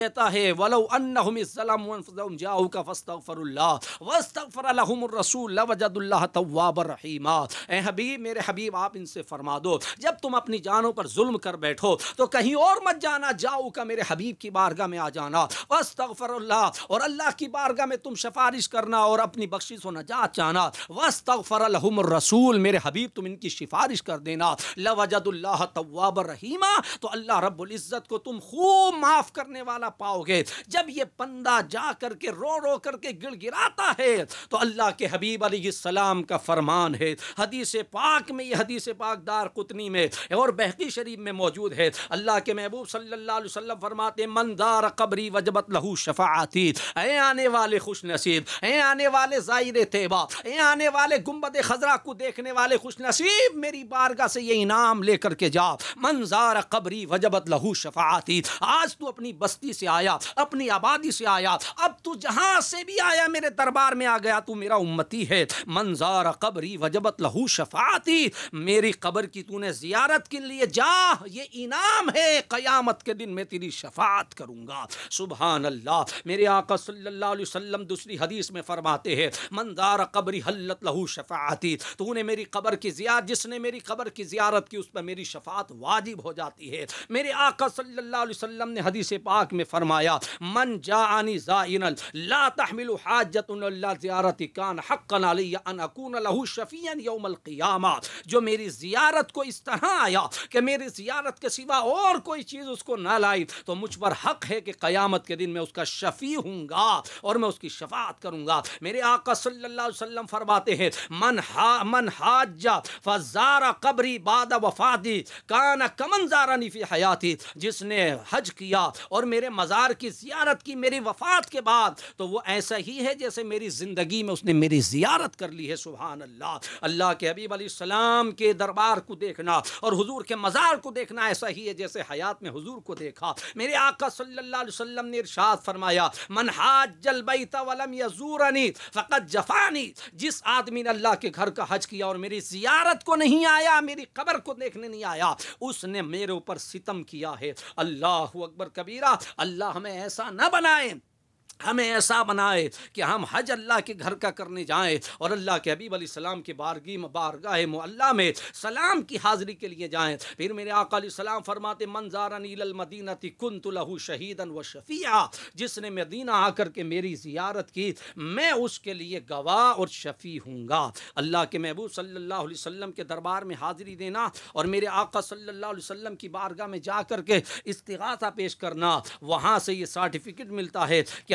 کہتا ہے وَلَوْ أَنَّهُمْ إِذْ ظَلَمُوا أَنفُسَهُمْ جَاءُوكَ فَاسْتَغْفَرُوا اللَّهَ وَاسْتَغْفَرَ لَهُمُ الرَّسُولُ لَوَجَدُوا اللَّهَ تَوَّابًا رَحِيمًا۔ اے حبیب، میرے حبیب، آپ ان سے فرما دو جب تم اپنی جانوں پر ظلم کر بیٹھو تو کہیں اور مت جانا، جاؤ کا میرے حبیب کی بارگاہ میں آ جانا، واستغفر اللہ، اور اللہ کی بارگاہ میں تم سفارش کرنا اور اپنی بخشش و نجات چاہنا، واستغفر لهم الرسول، میرے حبیب تم ان کی سفارش کر دینا، لوجد اللہ تواب رحیما، تو اللہ رب العزت کو تم خوب معاف کرنے والا پاؤ گے۔ جب یہ بندہ جا کر کے رو رو کر کے گڑ گراتا ہے تو اللہ کے حبیب علیہ السلام کا فرمان ہے، حدیث پاک میں، یہ حدیث پاک دار قطنی میں اور بہقی شریف میں موجود ہے، اللہ کے محبوب صلی اللہ علیہ وسلم فرماتے من زار قبری وجبت لہو شفاعتی، اے آنے والے خوش نصیب، اے آنے والے زائر طیبہ، اے آنے والے گنبد خضرا کو دیکھنے والے خوش نصیب، میری بارگاہ سے یہ انعام لے کر کے جا، من زار قبری وجبت لہو شفاعتی۔ آج تو اپنی بستی سے آیا، اپنی آبادی سے آیا، اب تو جہاں سے بھی آیا میرے دربار میں آ گیا، تو میرا امتی ہے، من زار قبری وجبت لہو شفاعتی، میری قبر کی تو نے زیارت کے لیے جا، یہ انعام ہے، قیامت کے دن میں تیری شفاعت کروں گا۔ سبحان اللہ، میرے آقا صلی اللہ علیہ وسلم دوسری حدیث میں فرماتے ہیں من زار قبری حلت لہو شفاعتی، تو نے میری قبر کی زیارت، جس نے میری قبر کی زیارت کی اس پر میری شفاعت واجب ہو جاتی ہے۔ میرے آقا صلی اللہ علیہ وسلم نے حدیث پاک میں فرمایا من جاءنی زائرا لا تحمل حاجت الا زیارتی کان حقا علی ان اکون له شفیعا یوم القیامہ، جو میری زیارت کو اس طرح آیا کہ میری زیارت کے سوا اور کوئی چیز اس کو نہ لائی تو مجھ پر حق ہے کہ قیامت کے دن میں اس کا شفیع ہوں گا اور میں اس کی شفاعت کروں گا۔ میرے آقا صلی اللہ علیہ وسلم فرماتے ہیں من حاج فزار قبری بعد وفاتی کان کمن زارنی فی حیاتی، جس نے حج کیا اور میرے مزار کی زیارت کی میری وفات کے بعد تو وہ ایسا ہی ہے جیسے میری زندگی میں اس نے میری زیارت کر لی ہے۔ سبحان اللہ، اللہ کے حبیب علیہ السلام کے دربار کو دیکھنا اور حضور کے مزار کو دیکھنا ایسا ہی ہے جیسے حیات میں حضور کو دیکھا۔ میرے آقا صلی اللہ علیہ وسلم نے ارشاد فرمایا من حاج البیت ولم یزورنی فقد جفانی، جس آدمی نے اللہ کے گھر کا حج کیا اور میری زیارت کو نہیں آیا، میری قبر کو دیکھنے نہیں آیا، اس نے میرے اوپر ستم کیا ہے۔ اللہ اکبر کبیرہ، اللہ ہمیں ایسا نہ بنائے، ہمیں ایسا بنائے کہ ہم حج اللہ کے گھر کا کرنے جائیں اور اللہ کے حبیب علیہ السلام کی بارگاہ معلیٰ میں سلام کی حاضری کے لیے جائیں۔ پھر میرے آقا علیہ السلام فرماتے من زارنی الی المدینہ کنت لہ شہیدا و شفیعا، جس نے مدینہ آ کر کے میری زیارت کی میں اس کے لیے گواہ اور شفیع ہوں گا۔ اللہ کے محبوب صلی اللہ علیہ وسلم کے دربار میں حاضری دینا اور میرے آقا صلی اللہ علیہ وسلم کی بارگاہ میں جا کر کے استغاثہ پیش کرنا، وہاں سے یہ سرٹیفکیٹ ملتا ہے کہ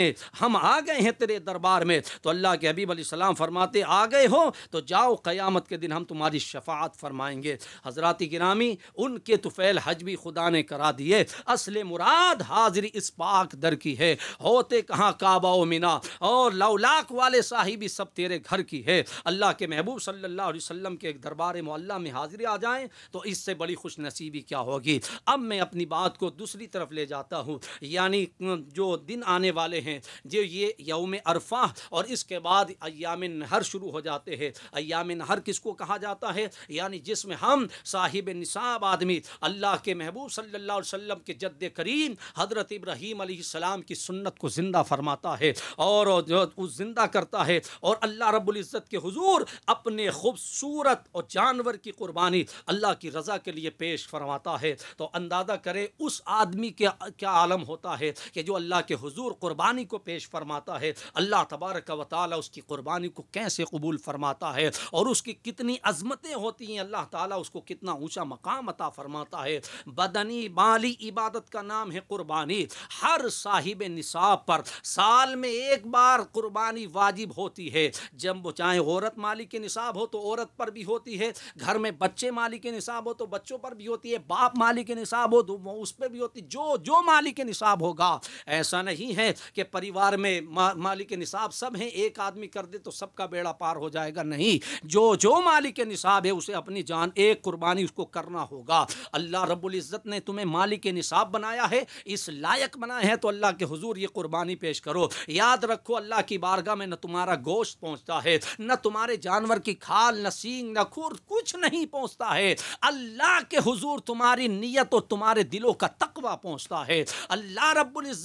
ہم آ گئے ہیں تیرے دربار میں، تو اللہ کے حبیب علیہ السلام فرماتے آ گئے ہو تو جاؤ، قیامت کے دن ہم تمہاری شفاعت فرمائیں گے۔ حضرات گرامی، ان کے طفیل حج بھی خدا نے کرا دیے، اصل مراد حاضری اس پاک در کی ہے، ہوتے کہاں کعبہ و مینا اور لولاک والے صاحبی سب تیرے گھر کی ہے۔ اللہ کے محبوب صلی اللہ علیہ وسلم کے دربار معلیٰ میں حاضری آ جائیں تو اس سے بڑی خوش نصیبی کیا ہوگی۔ اب میں اپنی بات کو دوسری طرف لے جاتا ہوں، یعنی جو دن آنے والے ہیں، جو یہ یوم عرفہ اور اس کے بعد ایام نحر شروع ہو جاتے ہیں۔ ایام نحر کس کو کہا جاتا ہے؟ یعنی جس میں ہم صاحب نصاب آدمی اللہ کے محبوب صلی اللہ علیہ وسلم کے جد کریم حضرت ابراہیم علیہ السلام کی سنت کو زندہ فرماتا ہے اور جو اس زندہ کرتا ہے اور اللہ رب العزت کے حضور اپنے خوبصورت اور جانور کی قربانی اللہ کی رضا کے لیے پیش فرماتا ہے، تو اندازہ کرے اس آدمی کے کیا عالم ہوتا ہے کہ جو اللہ کے حضور قربانی کو پیش فرماتا ہے، اللہ تبارک و تعالیٰ اس کی قربانی کو کیسے قبول فرماتا ہے اور اس کی کتنی عظمتیں ہوتی ہیں، اللہ تعالیٰ اس کو کتنا اونچا مقام عطا فرماتا ہے۔ بدنی مالی عبادت کا نام ہے قربانی۔ ہر صاحب نصاب پر سال میں ایک بار قربانی واجب ہوتی ہے، جب چاہے عورت مالی کے نصاب ہو تو عورت پر بھی ہوتی ہے، گھر میں بچے مالی کے نصاب ہو تو بچوں پر بھی ہوتی ہے، باپ مالی کے نصاب ہو تو اس پہ بھی ہوتی ہے، جو مالی کے نصاب ہوگا۔ ایسا نہیں ہے کہ پریوار میں مالک نصاب سب ہیں، ایک آدمی کر دے تو سب کا بیڑا پار ہو جائے گا، نہیں، جو مالک نصاب ہے اسے اپنی جان ایک قربانی اس کو کرنا ہوگا۔ اللہ رب العزت نے تمہیں مالک نصاب بنایا ہے، اس لائق بنایا ہے، تو اللہ کے حضور یہ قربانی پیش کرو۔ یاد رکھو اللہ کی بارگاہ میں نہ تمہارا گوشت پہنچتا ہے، نہ تمہارے جانور کی کھال، نہ سینگ، نہ کھور، کچھ نہیں پہنچتا ہے، اللہ کے حضور تمہاری نیت اور تمہارے دلوں کا تقوی پہنچتا ہے۔ اللہ رب العزت